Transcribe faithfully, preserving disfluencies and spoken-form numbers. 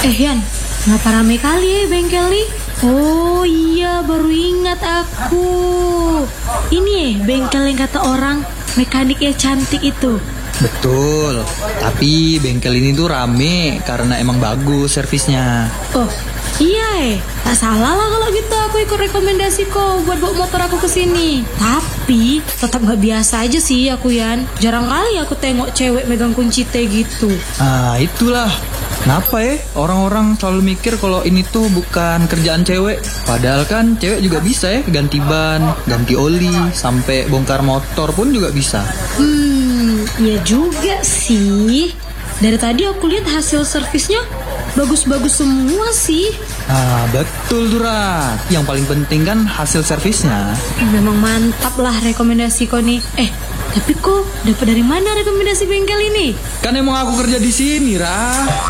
Eh Yan, kenapa rame kali ya bengkel nih? Oh iya, baru ingat aku. Ini ya bengkel yang kata orang mekaniknya cantik itu. Betul, tapi bengkel ini tuh rame karena emang bagus servisnya. Oh iya eh, tak salah lah kalau gitu aku ikut rekomendasi kok buat bawa motor aku ke sini. Tapi tetap nggak biasa aja sih aku Yan. Jarang kali aku tengok cewek megang kunci T gitu. Ah itulah, kenapa ya orang-orang selalu mikir kalau ini tuh bukan kerjaan cewek. Padahal kan cewek juga bisa ya ganti ban, ganti oli, sampai bongkar motor pun juga bisa. Hmm, ya juga sih. Dari tadi aku lihat hasil servisnya bagus-bagus semua sih. Ah betul tuh Rat. Yang paling penting kan hasil servisnya. Memang mantap lah rekomendasi kau nih. Eh, tapi kok dapat dari mana rekomendasi bengkel ini? Kan emang aku kerja di sini Rat.